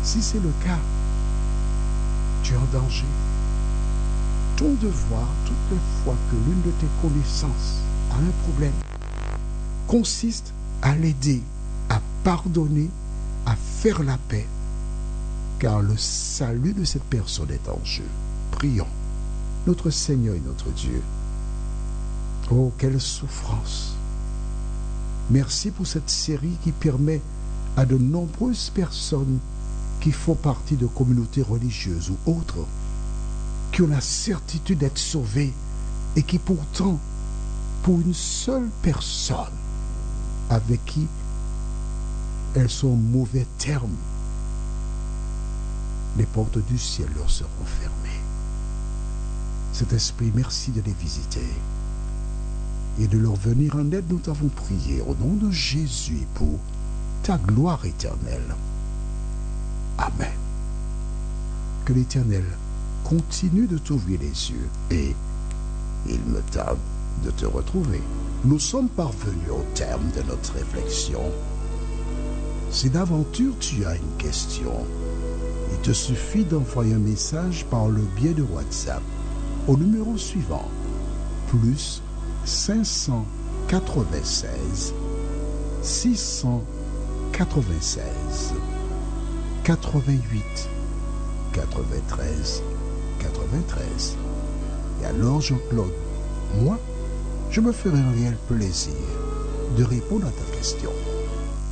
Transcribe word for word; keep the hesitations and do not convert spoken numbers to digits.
Si c'est le cas, tu es en danger. Ton devoir, toutes les fois que l'une de tes connaissances a un problème, consiste à l'aider, à pardonner, à faire la paix, car le salut de cette personne est en jeu. Prions, notre Seigneur et notre Dieu. Oh, quelle souffrance! Merci pour cette série qui permet à de nombreuses personnes qui font partie de communautés religieuses ou autres, qui ont la certitude d'être sauvées et qui pourtant, pour une seule personne avec qui elles sont en mauvais termes, les portes du ciel leur seront fermées. Cet esprit, merci de les visiter et de leur venir en aide. Nous t'avons prié au nom de Jésus pour ta gloire éternelle. Amen. Que l'Éternel continue de t'ouvrir les yeux et il me tarde de te retrouver. Nous sommes parvenus au terme de notre réflexion. Si d'aventure tu as une question, il te suffit d'envoyer un message par le biais de WhatsApp au numéro suivant, plus cinq cent quatre-vingt-seize, six cent quatre-vingt-seize, quatre-vingt-huit, quatre-vingt-treize, quatre-vingt-treize. Et alors, Jean-Claude, moi, je me ferai un réel plaisir de répondre à ta question.